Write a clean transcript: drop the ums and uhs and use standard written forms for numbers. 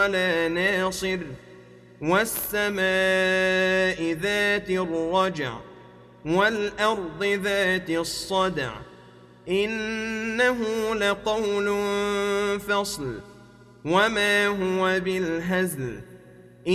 ولا ناصر والسماء ذات الرجع والأرض ذات الصدع إنه لقول فصل وما هو بالهزل